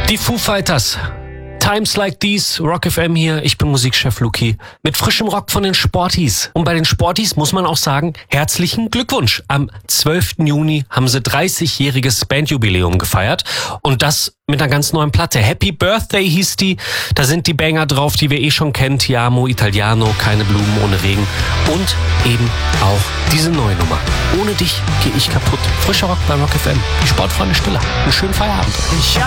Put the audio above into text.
Die Foo Fighters. Times Like These, Rock FM hier, ich bin Musikchef Luki. Mit frischem Rock von den Sporties. Und bei den Sporties muss man auch sagen, herzlichen Glückwunsch. Am 12. Juni haben sie 30-jähriges Bandjubiläum gefeiert. Und das mit einer ganz neuen Platte. Happy Birthday hieß die. Da sind die Banger drauf, die wir schon kennen. Ti amo Italiano, Keine Blumen ohne Regen. Und eben auch diese neue Nummer. Ohne dich gehe ich kaputt. Frischer Rock bei Rock FM. Die Sportfreunde Stiller. Einen schönen Feierabend.